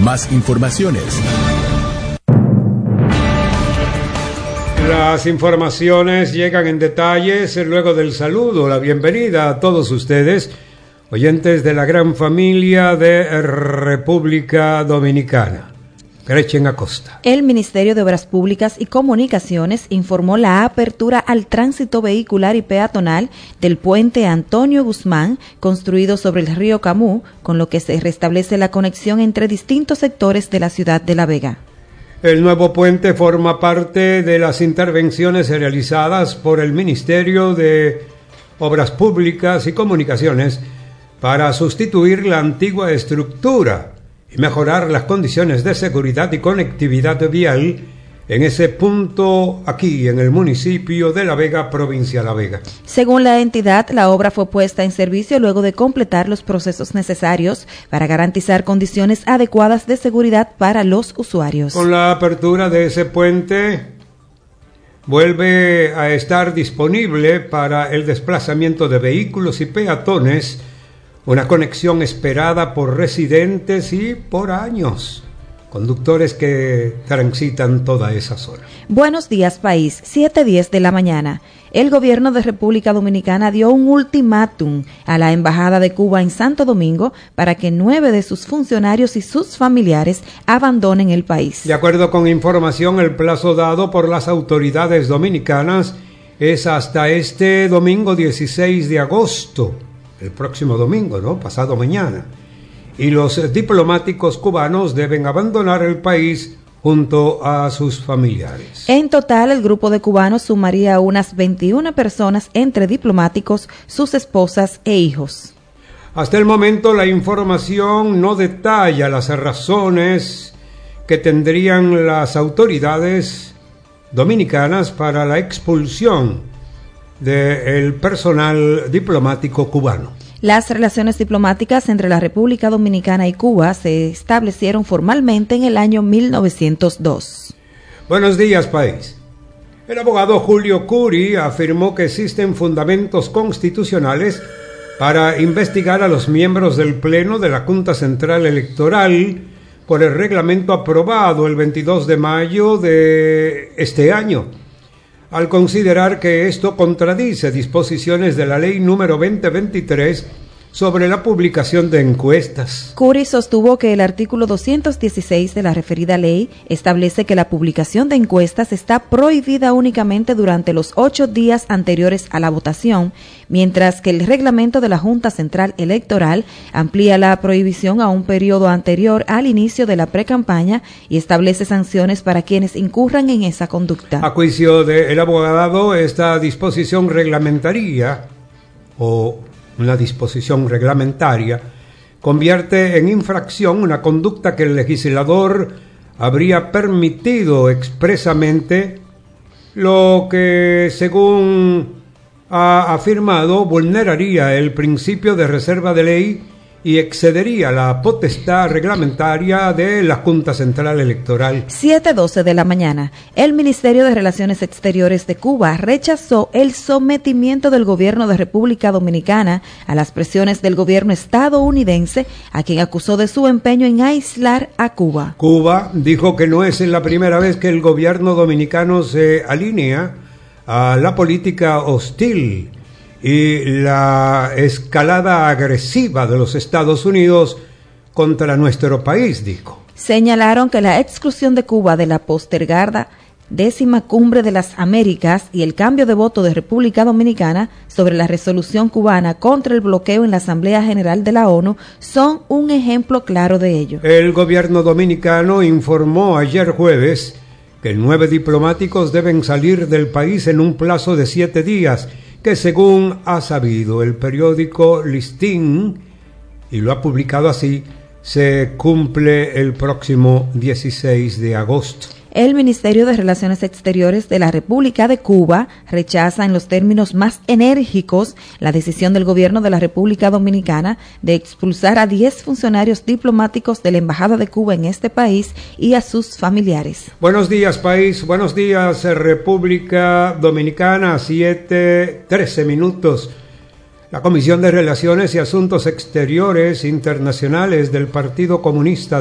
Más informaciones. Las informaciones llegan en detalles luego del saludo, la bienvenida a todos ustedes, oyentes de la gran familia de República Dominicana. Gretchen Acosta. El Ministerio de Obras Públicas y Comunicaciones informó la apertura al tránsito vehicular y peatonal del puente Antonio Guzmán, construido sobre el río Camú, con lo que se restablece la conexión entre distintos sectores de la ciudad de La Vega. El nuevo puente forma parte de las intervenciones realizadas por el Ministerio de Obras Públicas y Comunicaciones para sustituir la antigua estructura y mejorar las condiciones de seguridad y conectividad vial en ese punto aquí en el municipio de La Vega, provincia de La Vega. Según la entidad, la obra fue puesta en servicio luego de completar los procesos necesarios para garantizar condiciones adecuadas de seguridad para los usuarios. Con la apertura de ese puente, vuelve a estar disponible para el desplazamiento de vehículos y peatones, una conexión esperada por residentes y por años, conductores que transitan toda esa zona. Buenos días, país. 7:10 de la mañana. El gobierno de República Dominicana dio un ultimátum a la Embajada de Cuba en Santo Domingo para que 9 de sus funcionarios y sus familiares abandonen el país. De acuerdo con información, el plazo dado por las autoridades dominicanas es hasta este domingo 16 de agosto. El próximo domingo, ¿no? Pasado mañana. Y los diplomáticos cubanos deben abandonar el país junto a sus familiares. En total, el grupo de cubanos sumaría unas 21 personas entre diplomáticos, sus esposas e hijos. Hasta el momento, la información no detalla las razones que tendrían las autoridades dominicanas para la expulsión del personal diplomático cubano. Las relaciones diplomáticas entre la República Dominicana y Cuba se establecieron formalmente en el año 1902. Buenos días, país. El abogado Julio Curi afirmó que existen fundamentos constitucionales para investigar a los miembros del Pleno de la Junta Central Electoral por el reglamento aprobado el 22 de mayo de este año, al considerar que esto contradice disposiciones de la Ley número 2023 sobre la publicación de encuestas. Curi sostuvo que el artículo 216 de la referida ley establece que la publicación de encuestas está prohibida únicamente durante los 8 días anteriores a la votación, mientras que el reglamento de la Junta Central Electoral amplía la prohibición a un periodo anterior al inicio de la precampaña y establece sanciones para quienes incurran en esa conducta. A juicio del abogado, esta disposición reglamentaria una disposición reglamentaria convierte en infracción una conducta que el legislador habría permitido expresamente, lo que, según ha afirmado, vulneraría el principio de reserva de ley y excedería la potestad reglamentaria de la Junta Central Electoral. 7:12 de la mañana. El Ministerio de Relaciones Exteriores de Cuba rechazó el sometimiento del gobierno de República Dominicana a las presiones del gobierno estadounidense, a quien acusó de su empeño en aislar a Cuba. Cuba dijo que no es la primera vez que el gobierno dominicano se alinea a la política hostil y la escalada agresiva de los Estados Unidos contra nuestro país, dijo. Señalaron que la exclusión de Cuba de la postergada 10ª Cumbre de las Américas y el cambio de voto de República Dominicana sobre la resolución cubana contra el bloqueo en la Asamblea General de la ONU son un ejemplo claro de ello. El gobierno dominicano informó ayer jueves que 9 diplomáticos deben salir del país en un plazo de 7 días, que según ha sabido el periódico Listín, y lo ha publicado así, se cumple el próximo 16 de agosto. El Ministerio de Relaciones Exteriores de la República de Cuba rechaza en los términos más enérgicos la decisión del gobierno de la República Dominicana de expulsar a 10 funcionarios diplomáticos de la Embajada de Cuba en este país y a sus familiares. Buenos días, país. Buenos días, República Dominicana. 7:13 minutos. La Comisión de Relaciones y Asuntos Exteriores Internacionales del Partido Comunista